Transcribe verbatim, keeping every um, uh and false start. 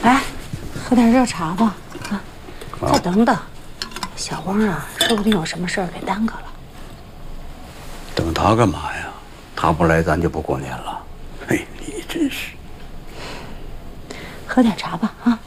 来，喝点热茶吧。啊，再等等，小汪啊，说不定有什么事儿给耽搁了。 等他干嘛呀？他不来，咱就不过年了。嘿，你真是。 喝点茶吧，啊。